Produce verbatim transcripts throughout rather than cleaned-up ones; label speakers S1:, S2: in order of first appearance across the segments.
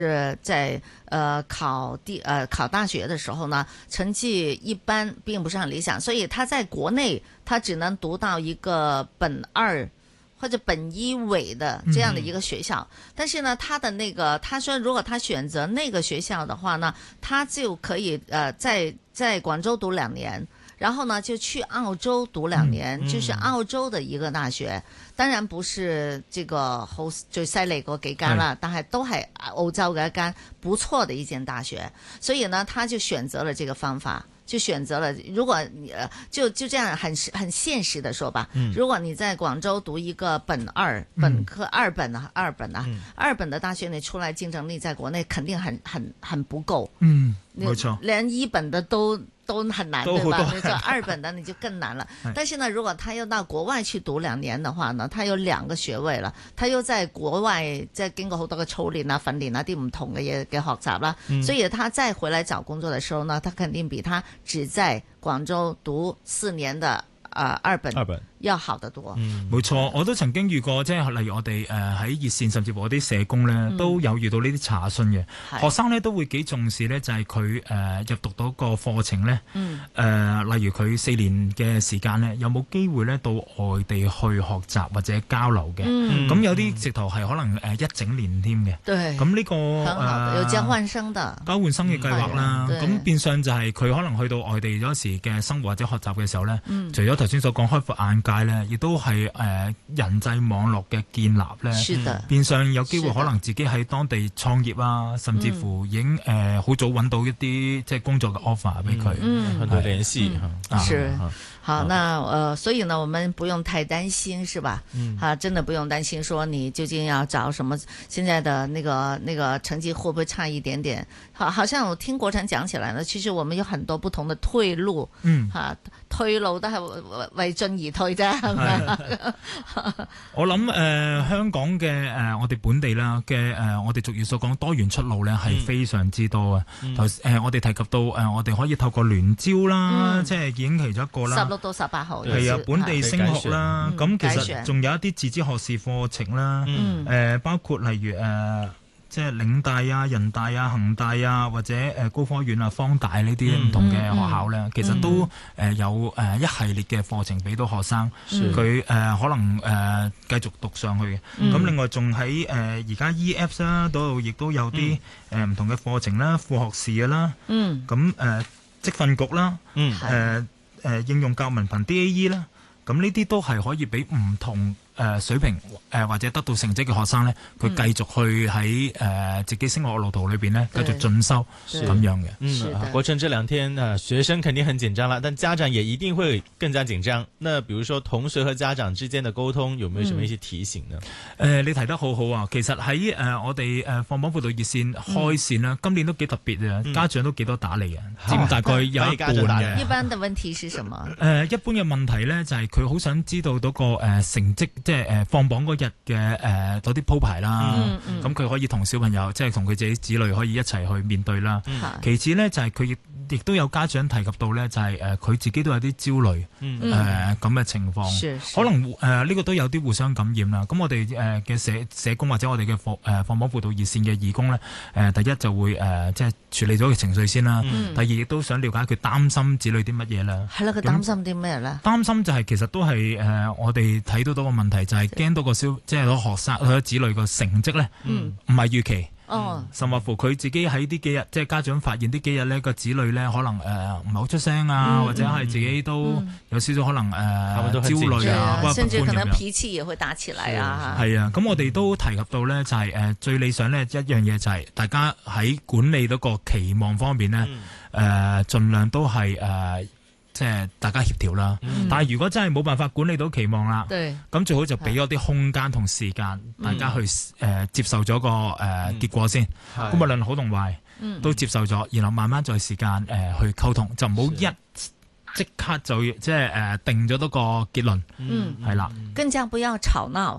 S1: 是在呃考第呃考大學的時候呢，成績一般，並不是很理想，所以他在國內他只能讀到一個本二或者本一尾的這樣的一個學校。嗯、但是呢，他的那個他說，如果他選擇那個學校的話呢，他就可以呃在在廣州讀兩年。然後呢，就去澳洲讀兩年，嗯嗯、就是澳洲的一個大學，當然不是這個好最犀利嗰幾間啦，但係都係澳洲嘅一間不錯的一間大學，所以呢，他就選擇了這個方法，就選擇了，如果你就就這樣很很現實的說吧，嗯、如果你在廣州讀一個本二本科二本啊、嗯、二本啊、嗯、二本的大學，你出來競爭力在國內肯定很很很不夠，嗯，冇錯，連一本的都。都很難，對吧？你做二本的你就更難了。但是呢，如果他又到國外去讀兩年的話呢，他有兩個學位了，他又在國外即係經過好多嘅操練啊、訓練啊啲唔同嘅嘢嘅學習啦，嗯、所以他再回來找工作的時候呢，他肯定比他只在廣州讀四年的啊、呃、二本二本要好得多。嗯，冇錯，我都曾經遇過，即係例如我哋誒喺熱線，甚至乎我啲社工咧、嗯、都有遇到呢啲查詢嘅是學生咧，都會幾重視咧，就係佢誒入讀到個課程咧，誒、嗯呃、例如佢四年嘅時間咧，有冇機會咧到外地去學習或者交流嘅？咁、嗯、有啲直頭係可能誒一整年添嘅。對，咁呢、這個誒有交換生的交換生嘅計劃啦。咁、嗯、變相就係佢可能去到外地嗰時嘅生活或者學習嘅時候咧，嗯、除咗頭先所講開闊眼界咧，亦都係誒、呃、人際網絡嘅建立咧，的變相有機會可能自己喺當地創業啊，甚至乎已經誒好早揾到一啲即係工作嘅 offer 俾佢，
S2: 嗯，很多聯繫
S1: 嚇。是，好，那呃，所以呢，我們不用太擔心，是吧？嗯，啊，真的不用擔心，說你究竟要找什麼，現在的那個那個成績會不會差一點點？好，好像我聽國成講起來呢，其實我們有很多不同的退路，嗯，嚇。退路都係為進而退啫，係咪？
S2: 我諗誒、呃、香港嘅誒、呃、我哋本地啦嘅誒我哋俗語所講多元出路咧係非常之多啊！頭誒、嗯呃、我哋提及到誒、呃、我哋可以透過聯招啦，嗯、即係已經其中一個啦。十六到十八號係啊，本地升學啦，咁、嗯、其實仲有一啲自資學士課程啦，誒、嗯呃、包括例如誒。呃即係嶺大啊、人大啊、恒大啊，或者誒高科院啊、方大呢啲唔同嘅學校咧，嗯嗯、其實都誒有誒一系列嘅課程俾到學生，佢誒、嗯呃、可能誒、呃、繼續讀上去嘅。咁、嗯、另外仲喺誒而家 E Apps 啦嗰度，亦都有啲誒唔同嘅課程啦，副學士嘅啦，咁誒、呃、職訓局啦，誒誒、嗯呃呃、應用教文憑 D A E 啦，咁呢啲都係可以俾唔同誒水平誒或者得到成績嘅學生咧，佢繼續去喺誒自己升學路途裏邊咧繼續進修咁樣嘅。
S3: 嗯，國成這兩天啊，學生肯定很緊張啦，但家長也一定會更加緊張。那比如說同學和家長之間的溝通，有沒有什麼一些提醒呢？誒、
S2: 嗯呃，你提得好好啊！其實喺誒、呃、我哋誒放榜輔導熱線開線啦，嗯、今年都幾特別啊，嗯、家長都幾多打嚟嘅，佔、嗯、大概有一半嘅。
S1: 一般的問題是什麼？誒、
S2: 呃，一般嘅問題咧就係佢好想知道嗰個誒成績。即係誒放榜嗰日嘅誒嗰啲鋪排啦，咁佢、嗯嗯、可以同小朋友，即係同佢自己子女可以一齊去面對啦。嗯、其次咧就係佢亦亦都有家長提及到咧，就係誒佢自己都有啲焦慮誒咁嘅情況，是是可能誒呢、呃這個都有啲互相感染啦。咁我哋誒嘅社社工或者我哋嘅放誒放榜輔導熱線嘅義工咧，誒、呃、第一就會誒、呃、即係處理咗佢情緒先啦。嗯、第二亦都想了解佢擔心子女啲乜嘢啦。
S1: 係啦，佢擔心啲咩咧？
S2: 擔心就係其實都係誒、呃、我哋睇到到個問題。就係驚到個小，即係嗰學生佢啲子女個成績咧，唔係預期，嗯、甚或乎佢自己喺呢幾日，即係家長發現呢幾日咧個子女咧可能誒唔係好出聲啊，嗯、或者係自己都有少少可能誒、呃、焦慮啊，
S1: 甚至可能脾氣也會打起來啊。
S2: 係啊，咁我哋都提及到咧，就係、是、誒、呃、最理想咧一樣嘢就係大家喺管理嗰個期望方面咧，誒、嗯呃、盡量都係誒。呃即係大家協調啦，嗯、但係如果真係冇辦法管理到期望啦，咁對最好就俾咗啲空間同時間，嗯、大家去誒、呃、接受咗個誒、呃嗯、結果先。咁無論好同壞，嗯、都接受咗，然後慢慢再時間誒、呃、去溝通，就唔好一即刻就即係誒定咗多個結論，係啦，
S1: 更加不要吵鬧。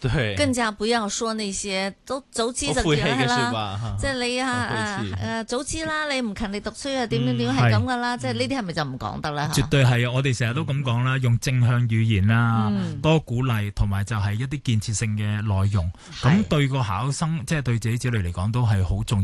S3: 對，
S1: 更加不要說那些都早知就叫係啦，即係你啊誒、呃、早知啦，你唔勤力讀書啊，點點點係咁噶啦，即係呢啲係咪就唔講得啦？
S2: 絕對係啊！我哋成日都咁講啦，用正向語言啦，
S1: 嗯、
S2: 多鼓勵，同埋就係一啲建設性嘅內容，咁對個考生即係、就是、對自己子女嚟講都係好重要。